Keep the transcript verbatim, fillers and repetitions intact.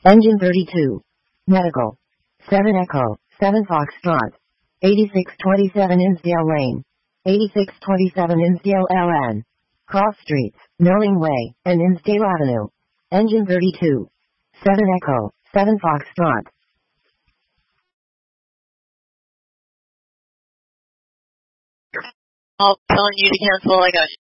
Engine thirty-two. Medical. seven Echo, seven Foxtrot. eighty-six twenty-seven Innsdale Lane. eighty-six twenty-seven Innsdale L N. Cross Streets, Milling Way, and Innsdale Avenue. Engine thirty-two. seven Echo, seven Foxtrot. I'll telling you to cancel, I got